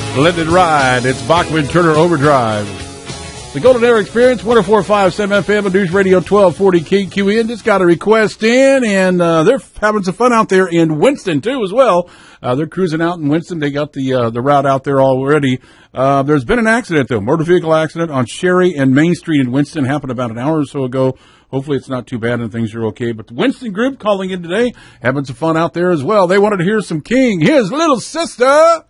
Let it ride. It's Bachman Turner Overdrive. The Golden Era Experience, 104.5 Sam FM and News Radio 1240 KQEN. Just got a request in, and they're having some fun out there in Winston, too, as well. They're cruising out in Winston. They got the route out there already. There's been an accident, though, motor vehicle accident on Sherry and Main Street in Winston. Happened about an hour or so ago. Hopefully it's not too bad and things are okay. But the Winston group calling in today, having some fun out there as well. They wanted to hear some King, his little sister.